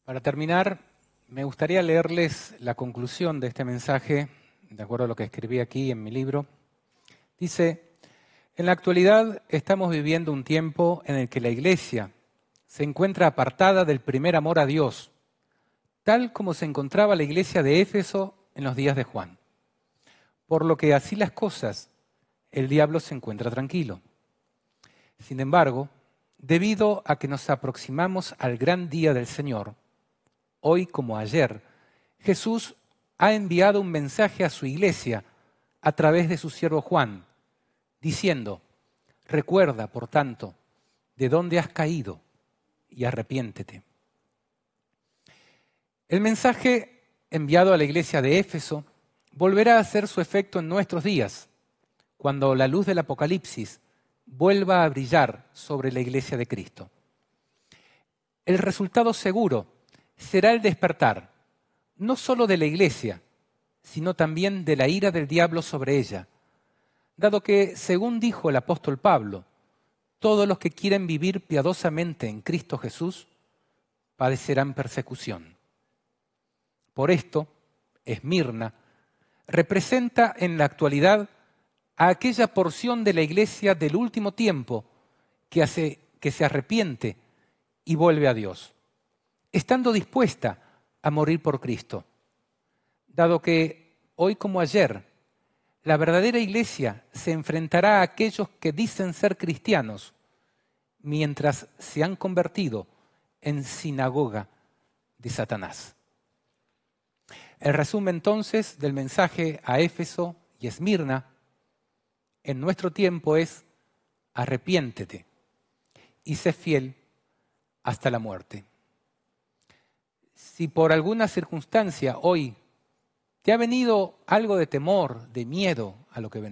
Para terminar, me gustaría leerles la conclusión de este mensaje, de acuerdo a lo que escribí aquí en mi libro. Dice: en la actualidad estamos viviendo un tiempo en el que la Iglesia se encuentra apartada del primer amor a Dios, tal como se encontraba la Iglesia de Éfeso en los días de Juan. Por lo que así las cosas, el diablo se encuentra tranquilo. Sin embargo, debido a que nos aproximamos al gran día del Señor, hoy como ayer, Jesús ha enviado un mensaje a su iglesia a través de su siervo Juan, diciendo: recuerda, por tanto, de dónde has caído y arrepiéntete. El mensaje enviado a la iglesia de Éfeso volverá a hacer su efecto en nuestros días, cuando la luz del Apocalipsis vuelva a brillar sobre la iglesia de Cristo. El resultado seguro será el despertar, no solo de la iglesia, sino también de la ira del diablo sobre ella, dado que, según dijo el apóstol Pablo, todos los que quieren vivir piadosamente en Cristo Jesús padecerán persecución. Por esto, Esmirna representa en la actualidad a aquella porción de la iglesia del último tiempo que se arrepiente y vuelve a Dios, estando dispuesta a morir por Cristo, dado que hoy como ayer, la verdadera iglesia se enfrentará a aquellos que dicen ser cristianos, mientras se han convertido en sinagoga de Satanás. El resumen entonces del mensaje a Éfeso y Esmirna en nuestro tiempo es: arrepiéntete y sé fiel hasta la muerte. Si por alguna circunstancia hoy te ha venido algo de temor, de miedo a lo que vendrá,